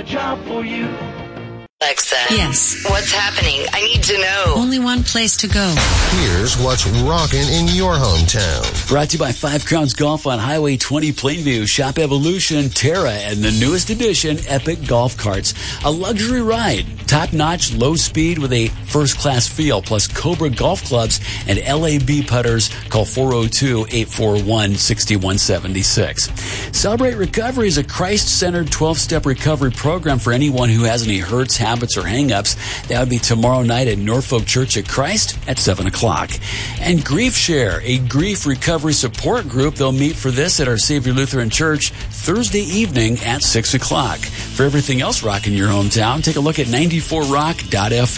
job for you. Alexa. Yes. What's happening? I need to know. Only one place to go. Here's what's rocking in your hometown. Brought to you by Five Crowns Golf on Highway 20 Plainview. Shop Evolution, Terra, and the newest edition, Epic Golf Carts. A luxury ride. Top-notch, low speed with a first-class feel, plus Cobra golf clubs and LAB putters. Call 402-841-6176. Celebrate Recovery is a Christ-centered 12-step recovery program for anyone who has any hurts, habits, or hang-ups. That would be tomorrow night at Norfolk Church of Christ at 7 o'clock. And Grief Share, a grief recovery support group. They'll meet for this at our Savior Lutheran Church Thursday evening at 6 o'clock. For everything else rocking your hometown, take a look at 94rock.fm.